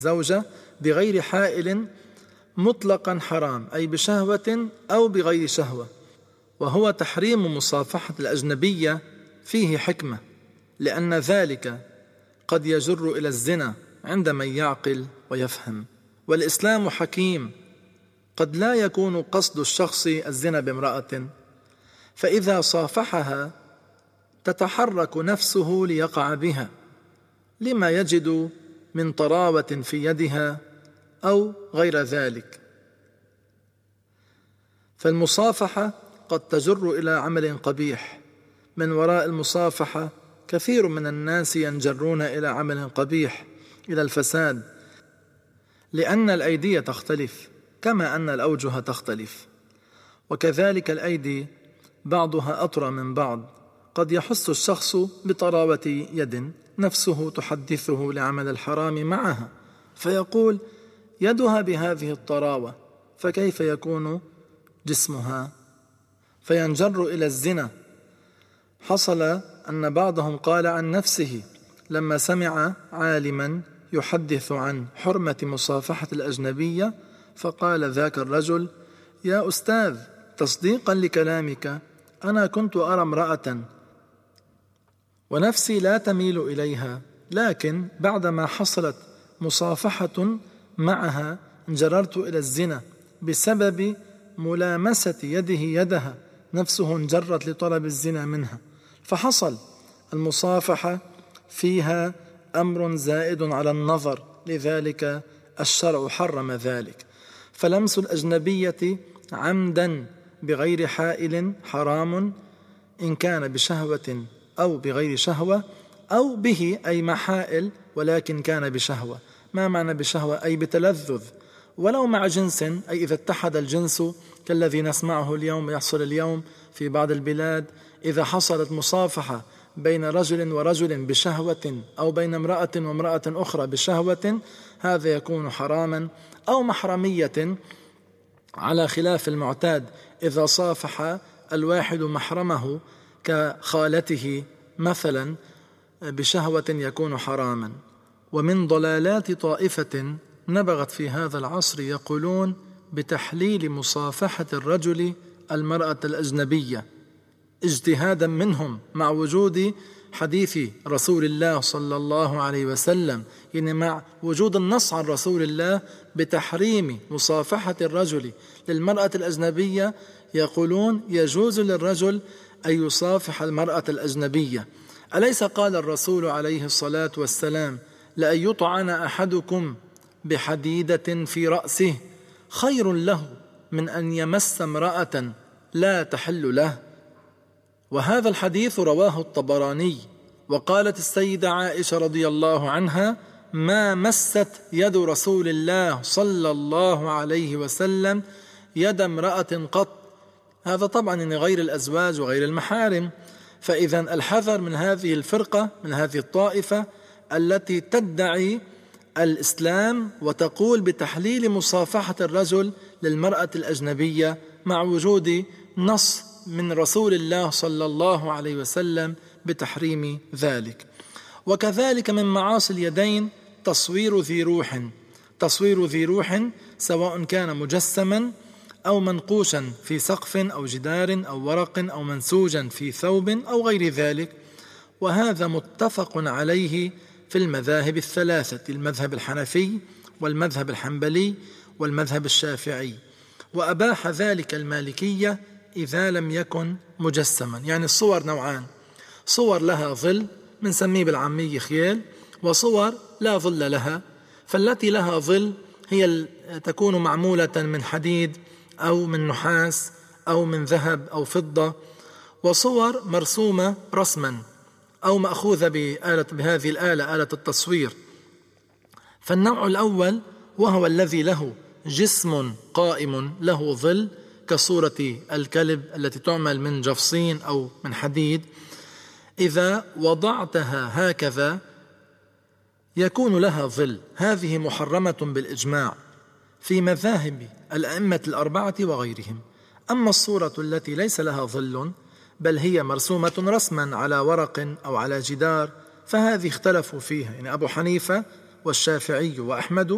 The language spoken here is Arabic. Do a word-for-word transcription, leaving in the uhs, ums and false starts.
زوجة بغير حائل مطلقا حرام، أي بشهوة أو بغير شهوة. وهو تحريم مصافحة الأجنبية فيه حكمة، لأن ذلك قد يجر إلى الزنا عند من يعقل ويفهم. والإسلام حكيم، قد لا يكون قصد الشخص الزنا بامرأة، فإذا صافحها تتحرك نفسه ليقع بها لما يجد من طراوة في يدها أو غير ذلك. فالمصافحة قد تجر إلى عمل قبيح. من وراء المصافحة كثير من الناس ينجرون إلى عمل قبيح، إلى الفساد، لأن الأيدي تختلف كما أن الأوجه تختلف. وكذلك الأيدي بعضها أطرى من بعض، قد يحس الشخص بطراوة يد نفسه تحدثه لعمل الحرام معها، فيقول يدها بهذه الطراوة، فكيف يكون جسمها؟ فينجر إلى الزنا. حصل أن بعضهم قال عن نفسه لما سمع عالما يحدث عن حرمة مصافحة الأجنبية، فقال ذاك الرجل: يا أستاذ، تصديقا لكلامك أنا كنت أرى امرأة ونفسي لا تميل إليها، لكن بعدما حصلت مصافحة معها انجررت إلى الزنا بسبب ملامسة يده يدها، نفسه انجرت لطلب الزنا منها. فحصل المصافحة فيها أمر زائد على النظر، لذلك الشرع حرم ذلك. فلمس الأجنبية عمدا بغير حائل حرام، إن كان بشهوة أو بغير شهوة، أو به أي محائل ولكن كان بشهوة. ما معنى بشهوة؟ أي بتلذذ، ولو مع جنس، أي إذا اتحد الجنس كالذي نسمعه اليوم يحصل اليوم في بعض البلاد، إذا حصلت مصافحة بين رجل ورجل بشهوة أو بين امرأة وامرأة أخرى بشهوة، هذا يكون حراما. أو محرمية على خلاف المعتاد، إذا صافح الواحد محرمه كخالته مثلا بشهوة يكون حراما. ومن ضلالات طائفة نبغت في هذا العصر يقولون بتحليل مصافحة الرجل المرأة الأجنبية اجتهادا منهم، مع وجود حديث رسول الله صلى الله عليه وسلم، يعني مع وجود النص عن رسول الله بتحريم مصافحة الرجل للمرأة الأجنبية، يقولون يجوز للرجل أن يصافح المرأة الأجنبية. أليس قال الرسول عليه الصلاة والسلام: لأن يطعن أحدكم بحديدة في رأسه خير له من أن يمس امرأة لا تحل له؟ وهذا الحديث رواه الطبراني. وقالت السيدة عائشة رضي الله عنها: ما مست يد رسول الله صلى الله عليه وسلم يد امرأة قط. هذا طبعا غير الأزواج وغير المحارم. فإذا الحذر من هذه الفرقة، من هذه الطائفة التي تدعي الإسلام وتقول بتحليل مصافحة الرجل للمرأة الأجنبية مع وجود نص من رسول الله صلى الله عليه وسلم بتحريم ذلك. وكذلك من معاصي اليدين تصوير ذي روح. تصوير ذي روح سواء كان مجسما أو منقوشا في سقف أو جدار أو ورق أو منسوجا في ثوب أو غير ذلك. وهذا متفق عليه في المذاهب الثلاثة: المذهب الحنفي والمذهب الحنبلي والمذهب الشافعي. وأباح ذلك المالكية إذا لم يكن مجسما. يعني الصور نوعان: صور لها ظل بنسميه بالعامية خيال، وصور لا ظل لها. فالتي لها ظل هي تكون معمولة من حديد أو من نحاس أو من ذهب أو فضة، وصور مرسومة رسما أو مأخوذة بآلة بهذه الآلة، آلة التصوير. فالنوع الأول وهو الذي له جسم قائم له ظل، كصورة الكلب التي تعمل من جفصين أو من حديد، إذا وضعتها هكذا يكون لها ظل. هذه محرمة بالإجماع في مذاهب الأئمة الأربعة وغيرهم. أما الصورة التي ليس لها ظل بل هي مرسومة رسما على ورق أو على جدار، فهذه اختلفوا فيها، يعني أبو حنيفة والشافعي وأحمد